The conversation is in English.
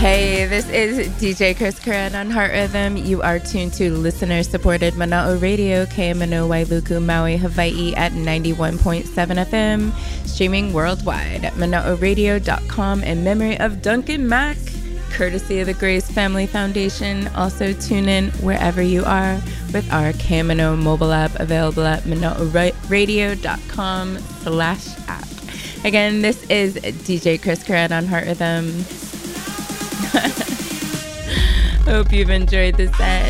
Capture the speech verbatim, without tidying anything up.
Hey, this is D J Chris Curran on Heart Rhythm. You are tuned to listener-supported Mana'o Radio, K M N O Wailuku, Maui, Hawaii at ninety-one point seven F M, streaming worldwide at mana'o radio dot com in memory of Duncan Mack, courtesy of the Grace Family Foundation. Also tune in wherever you are with our K M N O mobile app available at mana'o radio dot com slash app. Again, this is D J Chris Curran on Heart Rhythm. Hope you've enjoyed the set.